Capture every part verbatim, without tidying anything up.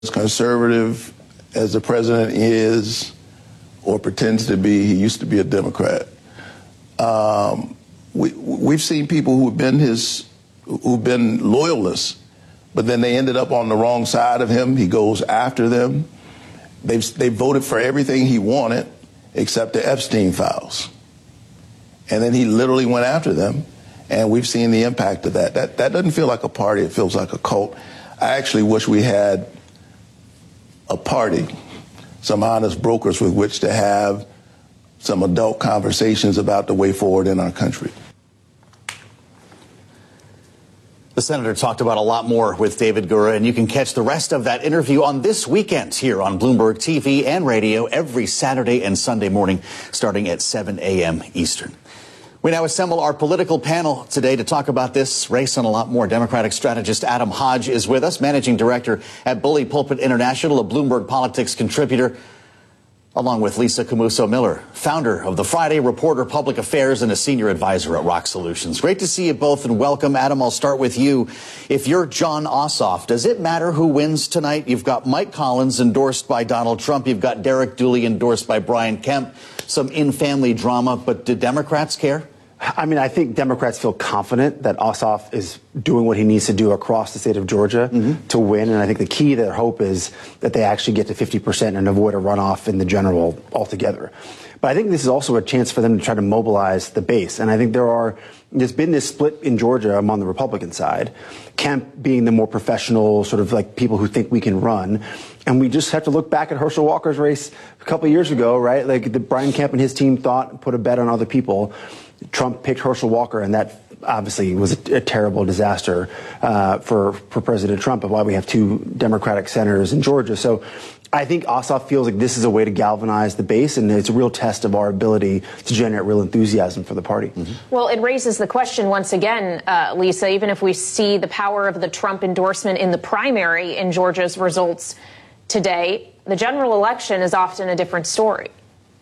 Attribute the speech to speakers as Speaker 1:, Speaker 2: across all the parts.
Speaker 1: As conservative as the president is or pretends to be, he used to be a Democrat. Um, we, we've seen people who've been his, who've been loyalists, but then they ended up on the wrong side of him. He goes after them. They've, they voted for everything he wanted except the Epstein files. And then he literally went after them, and we've seen the impact of that. That, that doesn't feel like a party. It feels like a cult. I actually wish we had a party, some honest brokers with which to have some adult conversations about the way forward in our country.
Speaker 2: The senator talked about a lot more with David Gura, and you can catch the rest of that interview on This Weekend here on Bloomberg T V and radio every Saturday and Sunday morning starting at seven a m Eastern. We now assemble our political panel today to talk about this race and a lot more. Democratic strategist Adam Hodge is with us, managing director at Bully Pulpit International, a Bloomberg Politics contributor, along with Lisa Camuso Miller, founder of the Friday Reporter Public Affairs and a senior advisor at Rock Solutions. Great to see you both and welcome. Adam, I'll start with you. If you're Jon Ossoff, does it matter who wins tonight? You've got Mike Collins endorsed by Donald Trump. You've got Derek Dooley endorsed by Brian Kemp. Some in-family drama, but do Democrats care?
Speaker 3: I mean, I think Democrats feel confident that Ossoff is doing what he needs to do across the state of Georgia mm-hmm. to win. And I think the key to their hope is that they actually get to fifty percent and avoid a runoff in the general altogether. But I think this is also a chance for them to try to mobilize the base. And I think there are, there's been this split in Georgia among the Republican side, Kemp being the more professional, sort of like people who think we can run. And we just have to look back at Herschel Walker's race a couple of years ago, right? Like the Brian Kemp and his team thought, put a bet on other people. Trump picked Herschel Walker, and that obviously was a, a terrible disaster uh, for, for President Trump, and why we have two Democratic senators in Georgia. So I think Ossoff feels like this is a way to galvanize the base, and it's a real test of our ability to generate real enthusiasm for the party. Mm-hmm.
Speaker 4: Well, it raises the question once again, uh, Lisa, even if we see the power of the Trump endorsement in the primary in Georgia's results today, the general election is often a different story.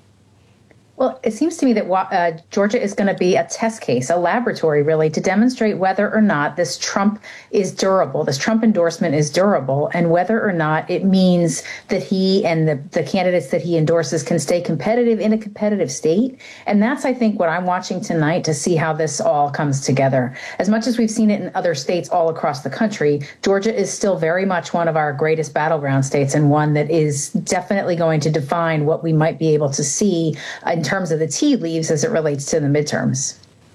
Speaker 5: Well, it seems to me that uh, Georgia is going to be a test case, a laboratory, really, to demonstrate whether or not this Trump is durable, this Trump endorsement is durable, and whether or not it means that he and the, the candidates that he endorses can stay competitive in a competitive state. And that's, I think, what I'm watching tonight to see how this all comes together. As much as we've seen it in other states all across the country, Georgia is still very much one of our greatest battleground states, and one that is definitely going to define what we might be able to see in terms of the tea leaves as it relates to the midterms.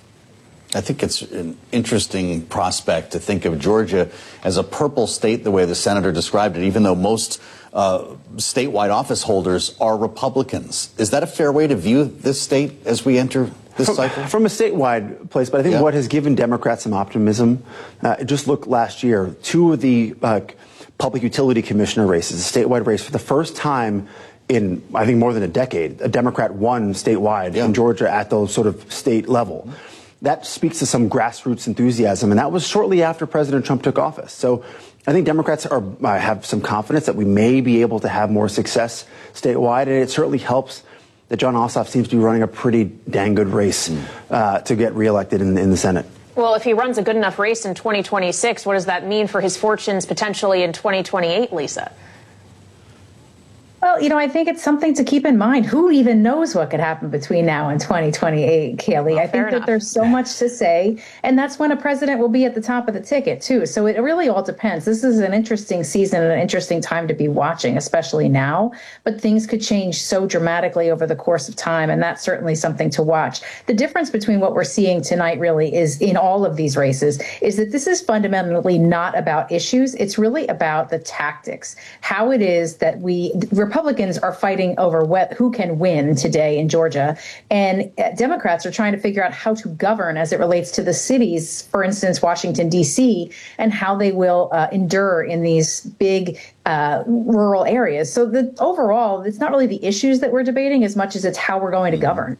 Speaker 2: I think it's an interesting prospect to think of Georgia as a purple state, the way the senator described it, even though most uh, statewide office holders are Republicans. Is that a fair way to view this state as we enter this
Speaker 3: from,
Speaker 2: cycle?
Speaker 3: From a statewide place, but I think yeah. what has given Democrats some optimism, uh, just look last year, two of the uh, public utility commissioner races, a statewide race, for the first time in, I think, more than a decade, a Democrat won statewide yeah. in Georgia at the sort of state level. That speaks to some grassroots enthusiasm, and that was shortly after President Trump took office. So I think Democrats are, uh, have some confidence that we may be able to have more success statewide, and it certainly helps that Jon Ossoff seems to be running a pretty dang good race mm. uh, to get reelected in, in the Senate.
Speaker 4: Well, if he runs a good enough race in twenty twenty-six, what does that mean for his fortunes potentially in twenty twenty-eight, Lisa?
Speaker 5: Well, you know, I think it's something to keep in mind. Who even knows what could happen between now and twenty twenty-eight, Kaylee? Well, I think that there's so much to say. And that's when a president will be at the top of the ticket, too. So it really all depends. This is an interesting season and an interesting time to be watching, especially now. But things could change so dramatically over the course of time. And that's certainly something to watch. The difference between what we're seeing tonight really is in all of these races is that this is fundamentally not about issues. It's really about the tactics, how it is that we Republicans are fighting over what, who can win today in Georgia, and Democrats are trying to figure out how to govern as it relates to the cities, for instance, Washington, D C, and how they will uh, endure in these big uh, rural areas. So the, overall, it's not really the issues that we're debating as much as it's how we're going to govern.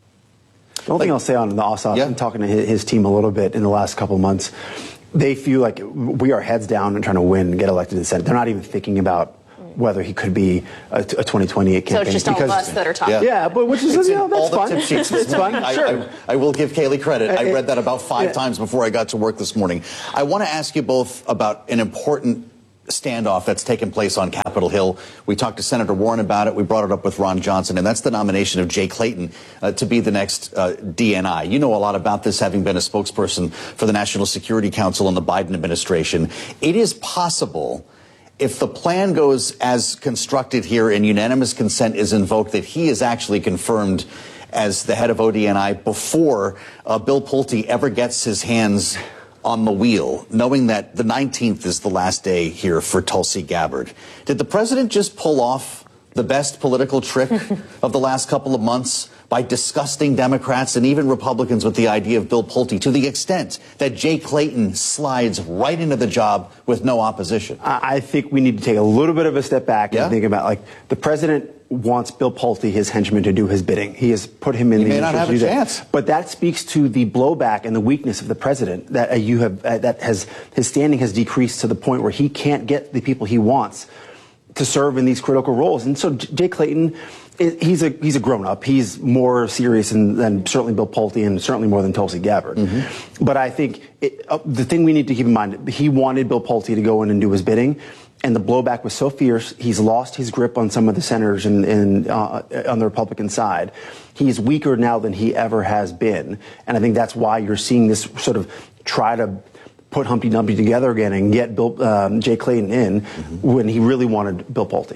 Speaker 3: The only thing I'll say on the Ossoff, yeah. I'm talking to his, his team a little bit in the last couple of months, they feel like we are heads down and trying to win and get elected to the Senate. They're not even thinking about whether he could be a, a twenty twenty-eight campaign.
Speaker 4: So it's just all of us that are talking.
Speaker 3: Yeah, yeah but which is, you know, that's
Speaker 2: all
Speaker 3: fun.
Speaker 2: The tip sheets
Speaker 3: it's fun,
Speaker 2: I,
Speaker 3: sure.
Speaker 2: I, I will give Kaylee credit. I read that about five
Speaker 3: yeah.
Speaker 2: times before I got to work this morning. I want to ask you both about an important standoff that's taken place on Capitol Hill. We talked to Senator Warren about it. We brought it up with Ron Johnson, and that's the nomination of Jay Clayton uh, to be the next uh, D N I. You know a lot about this, having been a spokesperson for the National Security Council in the Biden administration. It is possible, if the plan goes as constructed here and unanimous consent is invoked, that he is actually confirmed as the head of O D N I before uh, Bill Pulte ever gets his hands on the wheel, knowing that the nineteenth is the last day here for Tulsi Gabbard. Did the president just pull off the best political trick of the last couple of months by disgusting Democrats and even Republicans with the idea of Bill Pulte, to the extent that Jay Clayton slides right into the job with no opposition?
Speaker 3: I think we need to take a little bit of a step back
Speaker 2: yeah?
Speaker 3: and think about, like, the president wants Bill Pulte, his henchman, to do his bidding. He has put him in
Speaker 2: he
Speaker 3: the
Speaker 2: may not have a chance.
Speaker 3: That. But that speaks to the blowback and the weakness of the president, that uh, you have uh, that has his standing has decreased to the point where he can't get the people he wants to serve in these critical roles. And so Jay Clayton, he's a he's a grown up. He's more serious than, than certainly Bill Pulte, and certainly more than Tulsi Gabbard. Mm-hmm. But I think it, uh, the thing we need to keep in mind, he wanted Bill Pulte to go in and do his bidding. And the blowback was so fierce, he's lost his grip on some of the senators in, in, uh, on the Republican side. He's weaker now than he ever has been. And I think that's why you're seeing this sort of try to put Humpty Dumpty together again and get Bill, um, Jay Clayton in mm-hmm. when he really wanted Bill Pulte.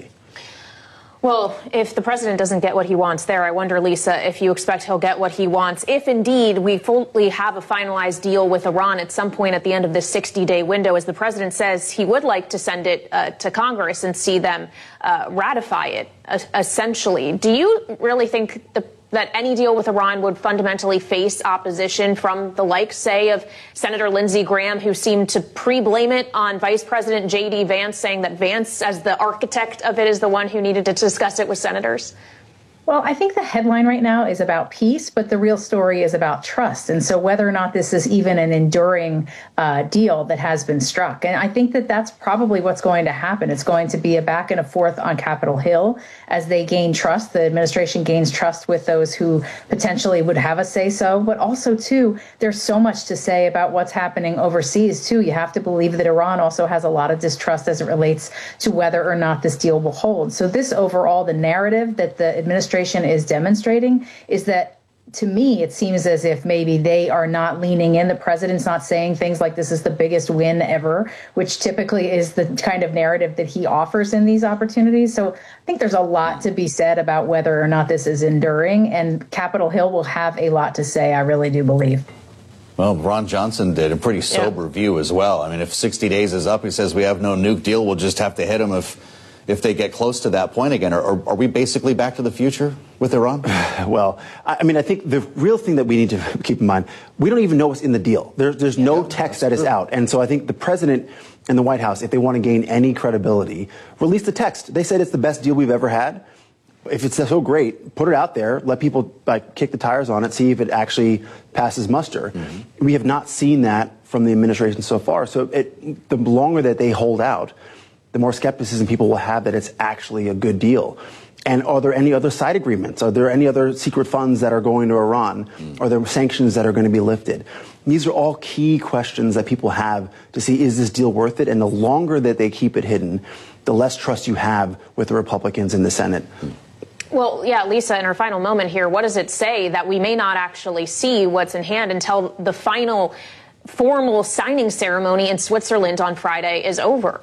Speaker 4: Well, if the president doesn't get what he wants there, I wonder, Lisa, if you expect he'll get what he wants, if indeed we fully have a finalized deal with Iran at some point at the end of this sixty-day window, as the president says he would like to send it uh, to Congress and see them uh, ratify it, uh, essentially. Do you really think the that any deal with Iran would fundamentally face opposition from the likes, say, of Senator Lindsey Graham, who seemed to pre-blame it on Vice President J D. Vance, saying that Vance, as the architect of it, is the one who needed to discuss it with senators?
Speaker 5: Well, I think the headline right now is about peace, but the real story is about trust. And so whether or not this is even an enduring uh, deal that has been struck. And I think that that's probably what's going to happen. It's going to be a back and a forth on Capitol Hill as they gain trust. The administration gains trust with those who potentially would have a say so. But also, too, there's so much to say about what's happening overseas, too. You have to believe that Iran also has a lot of distrust as it relates to whether or not this deal will hold. So this overall, the narrative that the administration is demonstrating is that, to me, it seems as if maybe they are not leaning in. The president's not saying things like this is the biggest win ever, which typically is the kind of narrative that he offers in these opportunities. So I think there's a lot to be said about whether or not this is enduring, and Capitol Hill will have a lot to say, I really do believe.
Speaker 2: Well, Ron Johnson did a pretty sober yeah. view as well. I mean, if sixty days is up, he says we have no nuke deal, we'll just have to hit him if if they get close to that point again. Are, are we basically back to the future with Iran?
Speaker 3: Well, I mean, I think the real thing that we need to keep in mind, we don't even know what's in the deal. There, there's yeah, no text that is out. And so I think the president and the White House, if they want to gain any credibility, release the text. They said it's the best deal we've ever had. If it's so great, put it out there, let people like kick the tires on it, see if it actually passes muster. Mm-hmm. We have not seen that from the administration so far. So it, the longer that they hold out, the more skepticism people will have that it's actually a good deal. And are there any other side agreements? Are there any other secret funds that are going to Iran? Mm. Are there sanctions that are going to be lifted? These are all key questions that people have to see, is this deal worth it? And the longer that they keep it hidden, the less trust you have with the Republicans in the Senate. Mm.
Speaker 4: Well, yeah, Lisa, in her final moment here, what does it say that we may not actually see what's in hand until the final formal signing ceremony in Switzerland on Friday is over?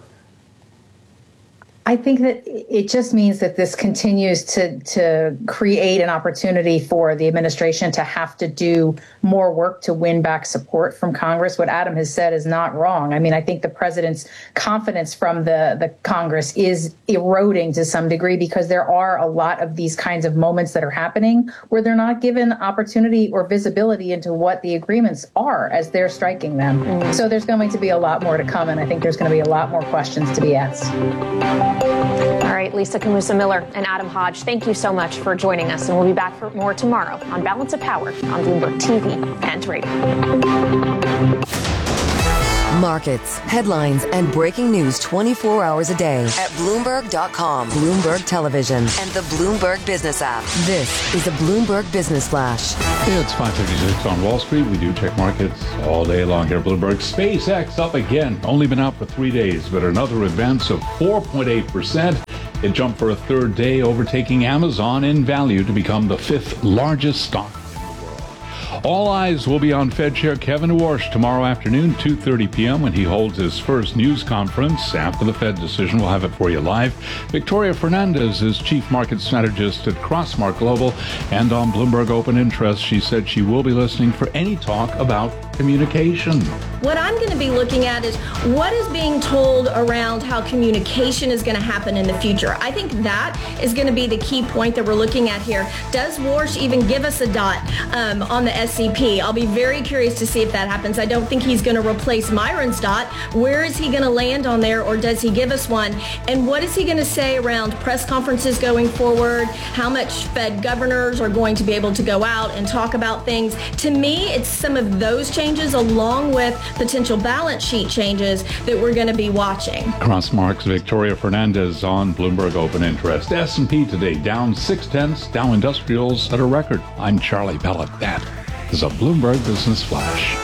Speaker 5: I think that it just means that this continues to to create an opportunity for the administration to have to do more work to win back support from Congress. What Adam has said is not wrong. I mean, I think the president's confidence from the, the Congress is eroding to some degree because there are a lot of these kinds of moments that are happening where they're not given opportunity or visibility into what the agreements are as they're striking them. Mm-hmm. So there's going to be a lot more to come, and I think there's going to be a lot more questions to be asked.
Speaker 4: All right, Lisa Camusa Miller and Adam Hodge, thank you so much for joining us. And we'll be back for more tomorrow on Balance of Power on Bloomberg T V and radio.
Speaker 6: Markets, headlines, and breaking news twenty-four hours a day at Bloomberg dot com, Bloomberg Television, and the Bloomberg Business app. This is a Bloomberg Business Flash.
Speaker 7: It's five fifty-six on Wall Street. We do check markets all day long here at Bloomberg. SpaceX up again. Only been out for three days, but another advance of four point eight percent. It jumped for a third day, overtaking Amazon in value to become the fifth largest stock. All eyes will be on Fed Chair Kevin Warsh tomorrow afternoon, two thirty p.m. when he holds his first news conference. After the Fed decision, we'll have it for you live. Victoria Fernandez is Chief Market Strategist at Crossmark Global. And on Bloomberg Open Interest, she said she will be listening for any talk about communication.
Speaker 8: What I'm going to be looking at is what is being told around how communication is going to happen in the future. I think that is going to be the key point that we're looking at here. Does Warsh even give us a dot um, on the S C P? I'll be very curious to see if that happens. I don't think he's going to replace Myron's dot. Where is he going to land on there, or does he give us one? And what is he going to say around press conferences going forward? How much Fed governors are going to be able to go out and talk about things? To me, it's some of those changes along with potential balance sheet changes that we're going to be watching.
Speaker 7: Crossmark's Victoria Fernandez on Bloomberg Open Interest. S and P today down six tenths. Dow Industrials at a record. I'm Charlie Pellet. That is a Bloomberg Business Flash.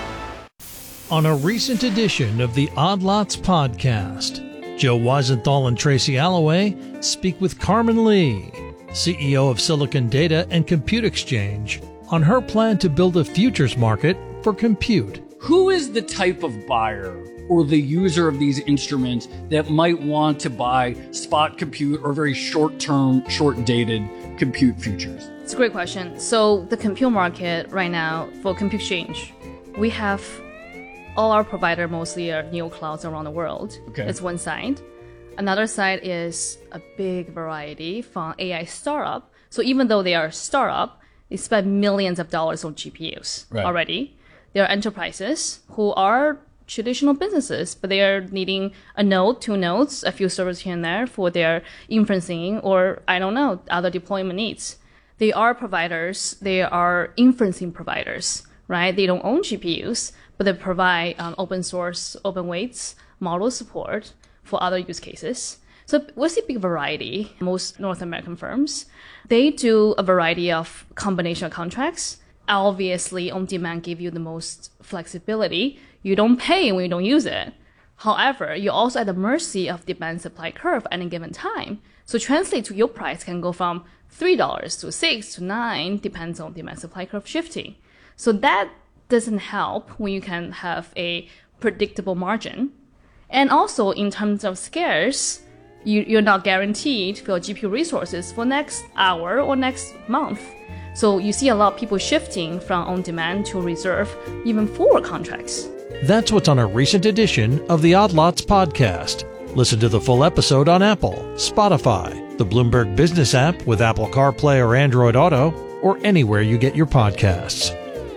Speaker 9: On a recent edition of the Odd Lots podcast, Joe Weisenthal and Tracy Alloway speak with Carmen Lee, C E O of Silicon Data and Compute Exchange, on her plan to build a futures market for compute.
Speaker 10: Who is the type of buyer or the user of these instruments that might want to buy spot compute or very short-term, short-dated compute futures?
Speaker 11: It's a great question. So the compute market right now for Compute Exchange, we have all our provider mostly are neoclouds around the world.
Speaker 10: Okay.
Speaker 11: That's one side. Another side is a big variety from A I startup. So even though they are a startup, they spend millions of dollars on G P Us
Speaker 10: right.
Speaker 11: already. There are enterprises who are traditional businesses, but they are needing a node, two nodes, a few servers here and there for their inferencing or, I don't know, other deployment needs. They are providers. They are inferencing providers, right? They don't own G P Us, but they provide um, open source, open weights, model support for other use cases. So we see a big variety. Most North American firms, they do a variety of combination of contracts. Obviously, on-demand give you the most flexibility. You don't pay when you don't use it. However, you're also at the mercy of demand supply curve at any given time. So translate to your price can go from three dollars to six to nine, depends on demand supply curve shifting. So that doesn't help when you can have a predictable margin. And also in terms of scarce, you, you're not guaranteed for your G P U resources for next hour or next month. So you see a lot of people shifting from on-demand to reserve, even forward contracts.
Speaker 9: That's what's on a recent edition of the Odd Lots podcast. Listen to the full episode on Apple, Spotify, the Bloomberg Business app with Apple CarPlay or Android Auto, or anywhere you get your podcasts.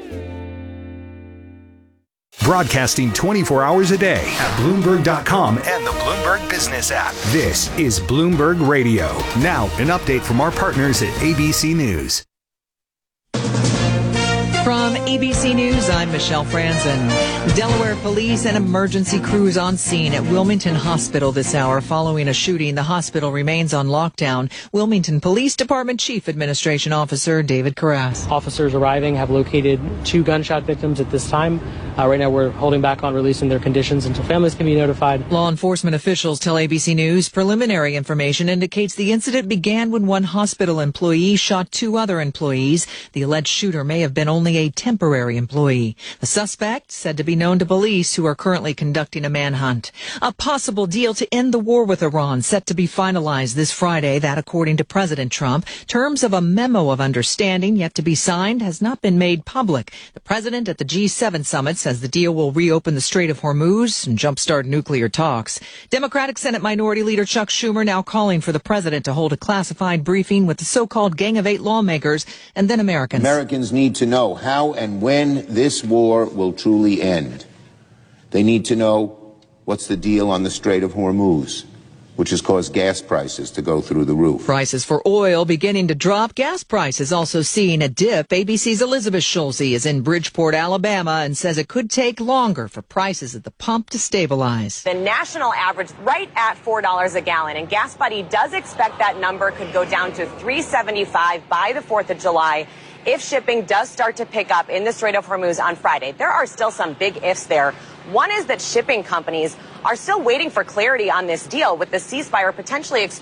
Speaker 12: Broadcasting twenty-four hours a day at Bloomberg dot com and the Bloomberg Business app. This is Bloomberg Radio. Now, an update from our partners at A B C News.
Speaker 13: From A B C News, I'm Michelle Franzen. Delaware police and emergency crews on scene at Wilmington Hospital this hour following a shooting. The hospital remains on lockdown. Wilmington Police Department Chief Administration Officer David Carras.
Speaker 14: Officers arriving have located two gunshot victims at this time. Uh, right now we're holding back on releasing their conditions until families can be notified.
Speaker 13: Law enforcement officials tell A B C News preliminary information indicates the incident began when one hospital employee shot two other employees. The alleged shooter may have been only a temporary employee. The suspect said to be known to police, who are currently conducting a manhunt. A possible deal to end the war with Iran set to be finalized this Friday. That, according to President Trump. Terms of a memo of understanding yet to be signed has not been made public. The president at the G seven summit says the deal will reopen the Strait of Hormuz and jumpstart nuclear talks. Democratic Senate Minority Leader Chuck Schumer now calling for the president to hold a classified briefing with the so-called Gang of Eight lawmakers and then Americans.
Speaker 15: Americans need to know how and when this war will truly end. They need to know what's the deal on the Strait of Hormuz. which has caused gas prices to go through the roof.
Speaker 13: Prices for oil beginning to drop. Gas prices also seeing a dip. A B C's Elizabeth Schulze is in Bridgeport, Alabama, and says it could take longer for prices at the pump to stabilize.
Speaker 16: The national average right at four dollars a gallon, and Gas Buddy does expect that number could go down to three seventy-five by the fourth of July if shipping does start to pick up in the Strait of Hormuz on Friday. There are still some big ifs there. One is that shipping companies are still waiting for clarity on this deal, with the ceasefire potentially expiring